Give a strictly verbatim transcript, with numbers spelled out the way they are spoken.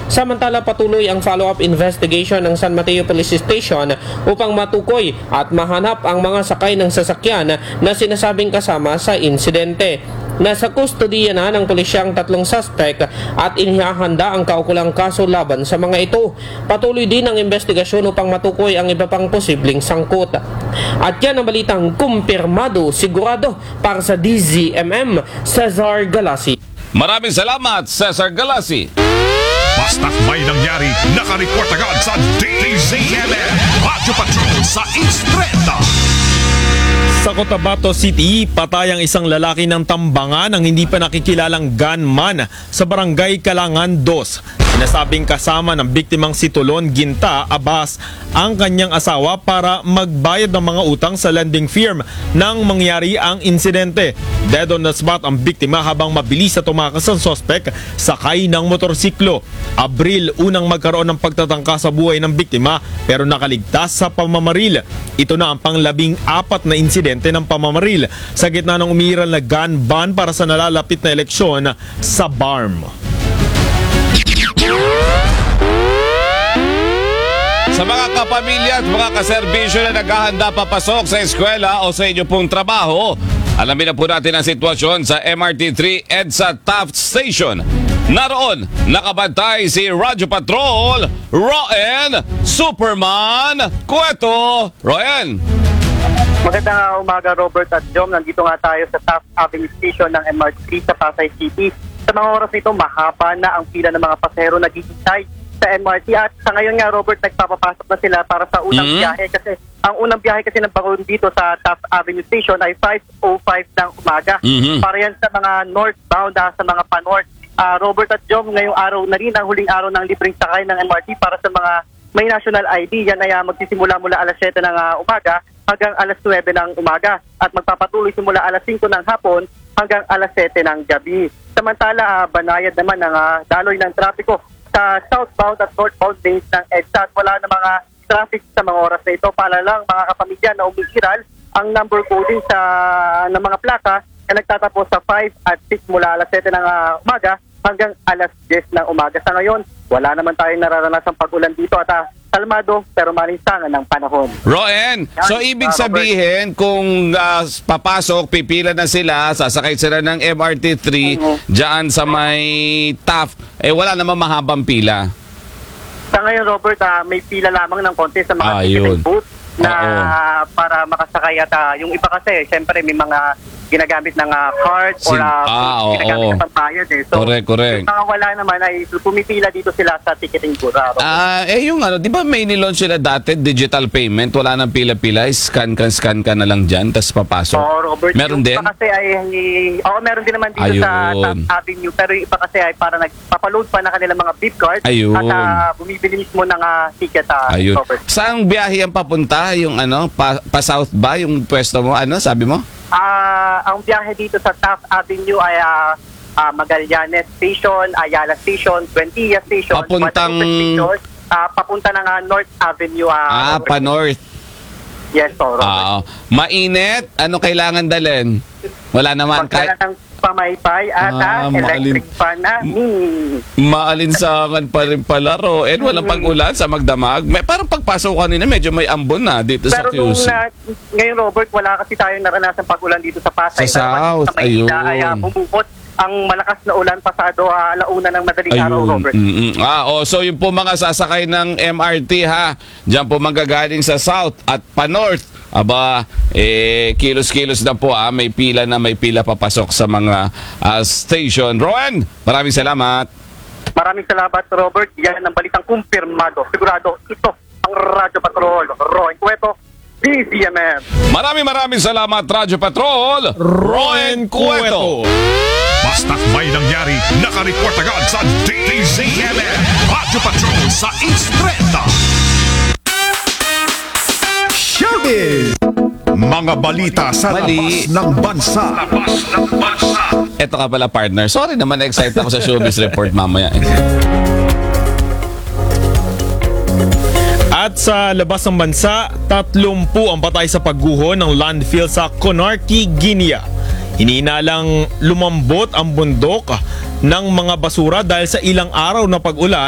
Samantala patuloy ang follow-up investigation ng San Mateo Police Station upang matukoy at mahanap ang mga sakay ng sasakyan na sinasabing kasama sa insidente. Nasa kustodiya na ng pulisya ang tatlong suspect at inihahanda ang kaukulang kaso laban sa mga ito. Patuloy din ang investigasyon upang matukoy ang iba pang posibleng sangkot. At yan ang balitang kumpirmado, sigurado para sa D Z M M, Cesar Galasi. Maraming salamat, Cesar Galasi. Basta't may nangyari, nakareport agad sa D Z M M, Radyo Patrol sa Instreta. Sa Cotabato City, patay ang isang lalaki ng tambangan ng hindi pa nakikilalang gunman sa barangay Kalangan two. Sinasabing kasama ng biktimang si Tulon Ginta Abbas ang kanyang asawa para magbayad ng mga utang sa lending firm nang mangyari ang insidente. Dead on the spot ang biktima habang mabilis na tumakas ang sospek sakay ng motorsiklo. Abril, unang magkaroon ng pagtatangka sa buhay ng biktima pero nakaligtas sa pamamaril. Ito na ang panglabing apat na insidente ng pamamaril sa gitna ng umiiral na gun ban para sa nalalapit na eleksyon sa B A R M. Sa mga kapamilya at mga kaserbisyo na naghahanda papasok sa eskwela o sa inyo pong trabaho, alamin na po natin ang sitwasyon sa M R T three EDSA Taft Station. Naroon, nakabantay si Radyo Patrol, Roen Superman Cueto. Roen! Magandang umaga, Robert at Jom. Nandito nga tayo sa Taft Avenue Station ng M R T three sa Pasay City. Sa mga oras nito, mahaba na ang pila ng mga pasahero na naghihintay sa M R T. At sa ngayon nga, Robert, nagpapapasok na sila para sa unang Mm-hmm. biyahe. Kasi ang unang biyahe kasi ng Bacoor dito sa Taft Avenue Station ay five oh five ng umaga. Mm-hmm. Para yan sa mga northbound, ah, sa mga pa-north. Ah, Robert at Jom, ngayong araw na rin ang huling araw ng libreng sakay ng M R T para sa mga may national I D. Yan ay uh, magsisimula mula alas siyete ng uh, umaga hanggang alas nuwebe ng umaga at magpapatuloy simula alas singko ng hapon hanggang alas siyete ng gabi. Samantala, uh, banayad naman ang uh, daloy ng trapiko sa southbound at northbound lanes ng EDSA at wala na mga traffic sa mga oras na ito. Para lang mga kapamilya na umiiral ang number coding sa ng mga plaka na nagtatapos sa five at six mula alas siyete ng uh, umaga hanggang alas diyes ng umaga. Sa ngayon, wala naman tayong nararanasang pag-ulan dito at uh, kalmado pero malinsangan ng panahon. Roen, so ibig sabihin kung uh, papasok, pipila na sila, sasakay sila ng M R T three Uh-huh. dyan sa may Taft, eh wala naman mahabang pila. Sa ngayon, Robert, uh, may pila lamang ng konti sa mga Ah, ticketing yun. booth na Oo. para makasakay at uh, yung iba kasi, siyempre may mga ginagamit ng uh, card or Sin- uh, ah, oo. ginagamit ng pambayad eh. So, Correct, correct. yung mga wala naman ay pumipila dito sila sa ticketing booth. Uh, Robert. Ah, eh yung ano, di ba may nilaunch sila dati, digital payment, wala nang pila-pila, scan ka, scan ka na lang dyan, tapos papasok. Oo, Robert. Meron yung din? iba kasi ay, oo, meron din naman dito sa Ayun. Taft Avenue. Pero yung iba kasi ay para nagpapaload pa na kanilang mga beep card Ayun. at uh, bumibili mismo ng uh, ticket, uh, Ayun. Robert. Saan biyahe ang papunta? Yung ano, pa, pa south ba? Yung pwesto mo? Ano, sabi mo? Ah, ang biyahe dito sa Taft Avenue ay ah, ah, Magallanes Station, Ayala Station, Buendia Station, Papuntang- Guadalupe Station, ah, papunta ng ah, North Avenue. Ah, ah, pa north. Yes, po, Robert. Ah, mainit? Ano kailangan dalhin? Wala naman. Pagkala Kahit ng pamaypay at Ah, ah, electric maalin- fan na. Hmm. maalinsangan pa rin pala, Roen. Walang pag-ulan sa Magdamag. May, parang pagpasok kanina, medyo may ambon na dito sa Pero nung Q C. na, ngayon, Robert, wala kasi tayong naranasan pag-ulan dito sa Pasay. Sa Pero South, sa Maynila ayun. ay ah, bumukot ang malakas na ulan pasado ah, alauna ng madaling araw, Ayun. Robert. Mm-mm. Ah, oh, so yung po mga sasakay ng M R T ha, diyan po manggagaling sa South at pa North. Aba, eh, kilos-kilos na po ah, may pila na may pila papasok sa mga ah, station. Rowan, maraming salamat. Maraming salamat, Robert. Yan ang balitang kumpirmado. Sigurado, ito ang Radyo Patrol. Roy Cueto, D Z M M. Maraming maraming salamat, Radyo Patrol, Rowan Cueto. Basta't may nangyari, nakareport agad sa D Z M M, Radyo Patrol sa Instreta. Showbiz! Mga balita sa Mali. labas ng bansa. Labas ng bansa. Eto ka pala, partner. Sorry naman, excited ako sa showbiz report mamaya. At sa labas ng bansa, tatlumpu ang patay sa pagguho ng landfill sa Conakry, Guinea. Hininalang lumambot ang bundok ng mga basura dahil sa ilang araw na pag-ulan